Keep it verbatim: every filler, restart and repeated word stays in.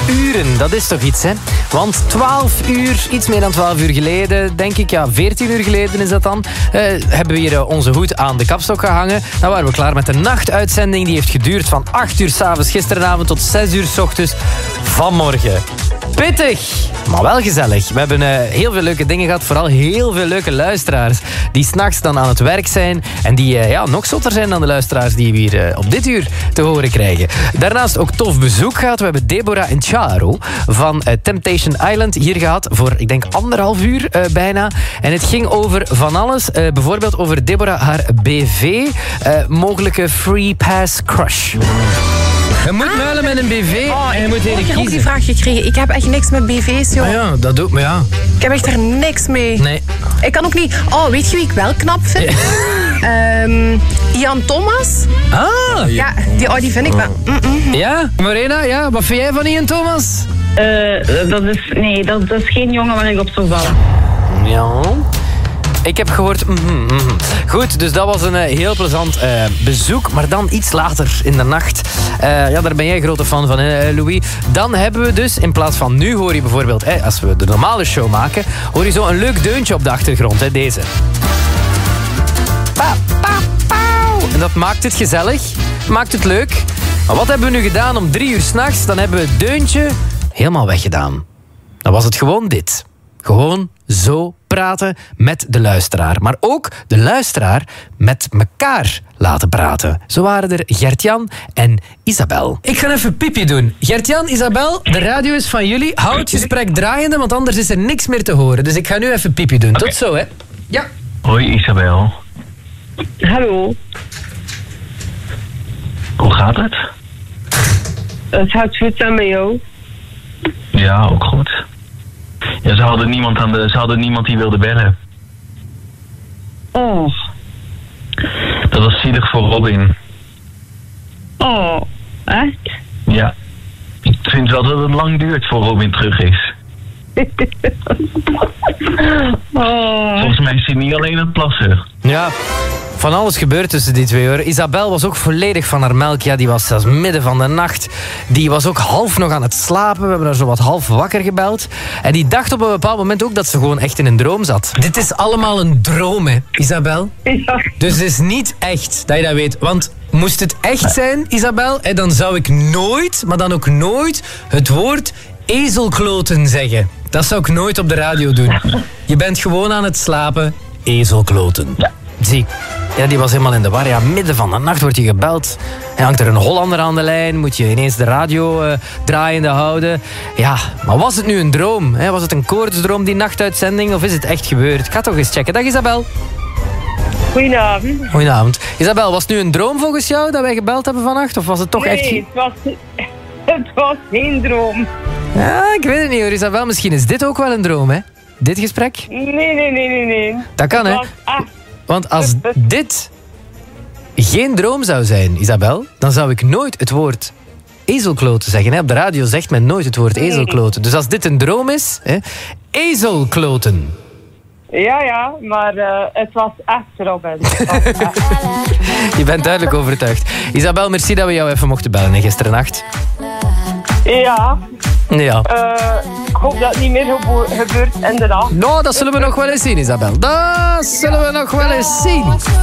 uren, dat is toch iets, hè? Want twaalf uur, iets meer dan twaalf uur geleden, denk ik, ja, veertien uur geleden is dat dan, uh, hebben we hier uh, onze hoed aan de kapstok gehangen. Dan waren we klaar met de nachtuitzending. Die heeft geduurd van acht uur 's avonds gisteravond tot zes uur 's ochtends vanmorgen. Pittig, maar wel gezellig. We hebben uh, heel veel leuke dingen gehad. Vooral heel veel leuke luisteraars die 's nachts dan aan het werk zijn. En die uh, ja, nog zotter zijn dan de luisteraars die we hier uh, op dit uur te horen krijgen. Daarnaast ook tof bezoek gehad. We hebben Deborah en Charo van uh, Temptation Island hier gehad. Voor, ik denk, anderhalf uur uh, bijna. En het ging over van alles. Uh, bijvoorbeeld over Deborah, haar B V. Uh, mogelijke free pass crush. Je moet ah, muilen met een B V oh, en je moet leren kiezen. Ik heb ook die vraag gekregen. Ik heb echt niks met B V's, joh. Ah ja, dat doet me, ja. Ik heb echt er niks mee. Nee. Ik kan ook niet... Oh, weet je wie ik wel knap vind? Ja. Um, Ian Thomas. Ah. Ja, die, oh, die vind ik wel... Mm-mm. Ja, Morena, ja, wat vind jij van Ian Thomas? Uh, dat is... Nee, dat, dat is geen jongen waar ik op zou vallen. Ja... Ik heb gehoord... Mm, mm, mm. Goed, dus dat was een uh, heel plezant uh, bezoek. Maar dan iets later in de nacht. Uh, ja, daar ben jij grote fan van, hè, Louis. Dan hebben we dus, in plaats van nu hoor je bijvoorbeeld... Hè, als we de normale show maken, hoor je zo een leuk deuntje op de achtergrond. Hè, deze. Pa, pa, pauw. En dat maakt het gezellig. Maakt het leuk. Maar wat hebben we nu gedaan om drie uur 's nachts? Dan hebben we het deuntje helemaal weggedaan. Dan was het gewoon dit. Gewoon zo praten met de luisteraar. Maar ook de luisteraar met elkaar laten praten. Zo waren er Gert-Jan en Isabel. Ik ga even pipi doen. Gert-Jan, Isabel, de radio is van jullie. Houd het gesprek draaiende, want anders is er niks meer te horen. Dus ik ga nu even pipi doen. Okay. Tot zo, hè. Ja. Hoi, Isabel. Hallo. Hoe gaat het? Het gaat goed en met jou? Ja, ook goed. Ja, ze hadden niemand, aan de, ze hadden niemand die wilde bellen. Oh. Dat was zielig voor Robin. Oh, echt? Ja. Ik vind wel dat het lang duurt voor Robin terug is. Oh. Volgens mij is hij niet alleen aan het plassen. Ja. Van alles gebeurt tussen die twee, hoor. Isabel was ook volledig van haar melk. Ja, die was zelfs midden van de nacht. Die was ook half nog aan het slapen. We hebben haar zo wat half wakker gebeld. En die dacht op een bepaald moment ook dat ze gewoon echt in een droom zat. Dit is allemaal een droom, hè, Isabel? Ja. Dus het is niet echt, dat je dat weet. Want moest het echt zijn, Isabel, dan zou ik nooit, maar dan ook nooit, het woord ezelkloten zeggen. Dat zou ik nooit op de radio doen. Je bent gewoon aan het slapen. Ezelkloten. Ja. Zie, ja, die was helemaal in de war. Ja, midden van de nacht wordt je gebeld. En hangt er een Hollander aan de lijn. Moet je ineens de radio uh, draaiende houden. Ja, maar was het nu een droom? Hè? Was het een koortsdroom, die nachtuitzending? Of is het echt gebeurd? Ik ga toch eens checken. Dag Isabel. Goedenavond. Goedenavond. Isabel, was het nu een droom volgens jou dat wij gebeld hebben vannacht? Of was het toch nee, echt... Nee, het was, het was geen droom. Ja, ik weet het niet hoor, Isabel. Misschien is dit ook wel een droom, hè? Dit gesprek? Nee, nee, nee, nee, nee. Dat kan, hè? Want als dit geen droom zou zijn, Isabel, dan zou ik nooit het woord ezelkloten zeggen. Hè? Op de radio zegt men nooit het woord ezelkloten. Dus als dit een droom is, hè? Ezelkloten. Ja, ja, maar uh, het was echt Robin. Je bent duidelijk overtuigd. Isabel, merci dat we jou even mochten bellen hè, gisterennacht. Ja. Ja. Uh, ik hoop dat het niet meer gebo- gebeurt in de nacht. Nou, dat zullen we nog wel eens zien, Isabel. Dat zullen we nog wel eens zien.